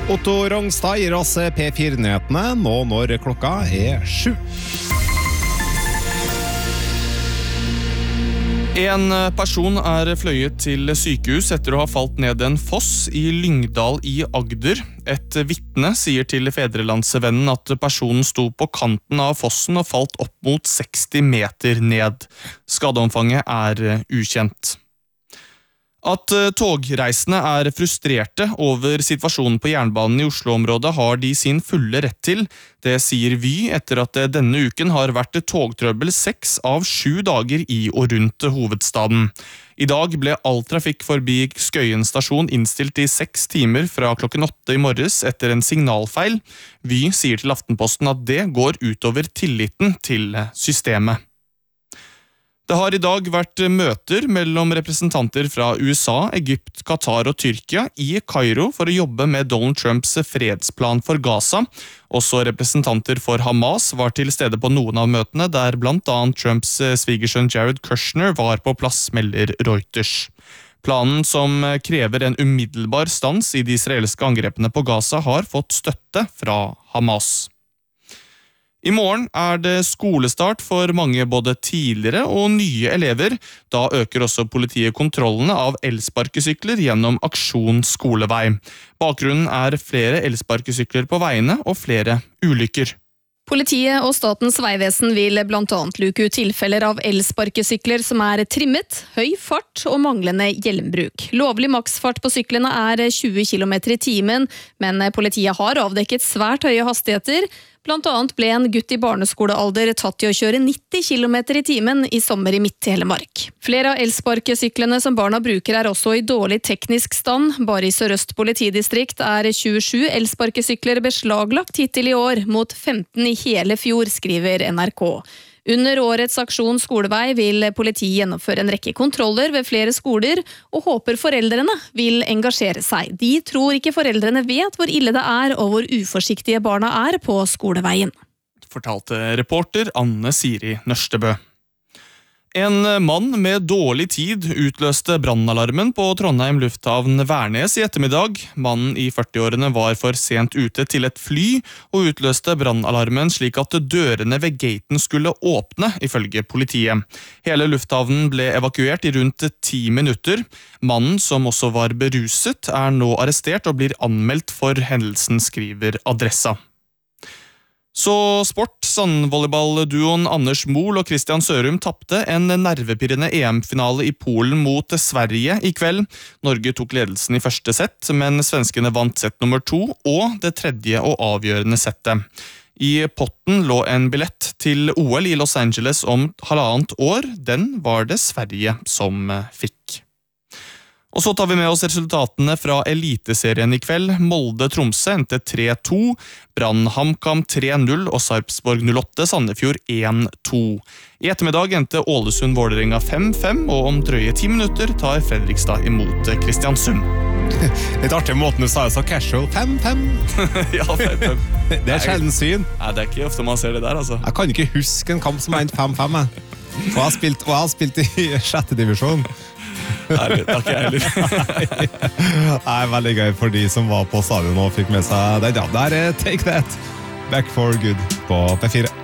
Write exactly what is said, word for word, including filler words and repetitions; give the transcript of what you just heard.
Otto Rongstad gir oss P fire-nyhetene nå når klokka er sju. En person er fløyet til sykehus etter å ha falt ned en foss i Lyngdal i Agder. Et vitne sier til Fedrelandsvennen at personen sto på kanten av fossen og falt opp mot seksti meter ned. Skadeomfanget er ukjent. At togreisende er frustrerte over situasjonen på jernbanen i Oslo-området har de sin fulle rett til. Det sier Vy etter at det denne uken har vært togtrøbbel seks av sju dager i og rundt hovedstaden. I dag ble all trafikk forbi Skøyen stasjon innstilt i seks timer fra klokken åtte i morges etter en signalfeil. Vy sier til Aftenposten at det går utover tilliten til systemet. Det har i dag vært møter mellom representanter fra U S A, Egypt, Qatar og Tyrkia i Kairo for å jobbe med Donald Trumps fredsplan for Gaza. Også representanter for Hamas var til stede på noen av møtene, der blant annet Trumps svigersønn Jared Kushner var på plass, melder Reuters. Planen, som krever en umiddelbar stans i de israelske angrepene på Gaza, har fått støtte fra Hamas. I morgen er det skolestart for mange både tidligere og nye elever. Da øker også politiet kontrollene av elsparkesykler gjennom Aksjon Skolevei. Bakgrunnen er flere elsparkesykler på veiene og flere ulykker. Politiet og Statens vegvesen vil blant annet luke ut tilfeller av elsparkesykler som er trimmet, høy fart og manglende hjelmbruk. Lovlig maksfart på syklene er tjue kilometer i timen, men politiet har avdekket svært høye hastigheter. Blant annet ble en gutt i barneskolealder tatt til å kjøre nitti kilometer i timen i sommer i Midt-Telemark. Flere av elsparkesyklene som barna bruker er også i dårlig teknisk stand. Bare i Sør-Øst politidistrikt er tjuesju elsparkesykler beslaglagt hittil i år, mot femten i hele fjor, skriver N R K. Under årets Aksjon Skolevei vil politiet gjennomføre en rekke kontroller ved flere skoler, og håper foreldrene vil engasjere seg. De tror ikke foreldrene vet hvor ille det er og hvor uforsiktige barna er på skoleveien. Fortalte reporter Anne Siri Nørstebø. En mann med dårlig tid utløste brannalarmen på Trondheim lufthavn Værnes i ettermiddag. Mannen i førtiårene var for sent ute til et fly og utløste brannalarmen slik at dørene ved gaten skulle åpne, ifølge politiet. Hele lufthavnen ble evakuert i rundt ti minutter. Mannen, som også var beruset, er nå arrestert og blir anmeldt for hendelsen, skriver Adressa. Så sport, sandvolleyballduoen Anders Mol og Christian Sørum tappte en nervepirrende E M-finale i Polen mot Sverige i kveld. Norge tok ledelsen i første sett, men svenskene vant sett nummer to og det tredje og avgjørende settet. I potten lå en billett til O L i Los Angeles om halvannet år. Den var det Sverige som fikk. Og så tar vi med oss resultatene fra Eliteserien i kveld. Molde-Tromsø endte tre to, Brann-HamKam tre null og Sarpsborg null åtte, Sandefjord én to. I ettermiddag endte Ålesund-Vålerenga fem fem, og om drøye ti minutter tar Fredrikstad imot Kristiansund. Litt artig måten du sa det så casual. fem fem. Ja, fem fem. Det er sjelden syn. Nei, det er ikke ofte man ser det der, altså. Jeg kan ikke huske en kamp som er fem fem. Og jeg har spilt, og jeg har spilt i sjette divisjon. Nei, takk jeg heller. Det er veldig gøy for de som var på stadion og fikk med seg det. Ja, der er Take That, Back for Good på P fire.